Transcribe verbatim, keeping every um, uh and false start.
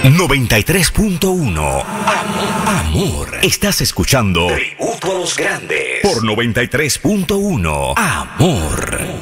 noventa y tres punto uno. Amor. Estás escuchando Tributo a los Grandes por noventa y tres punto uno. Amor.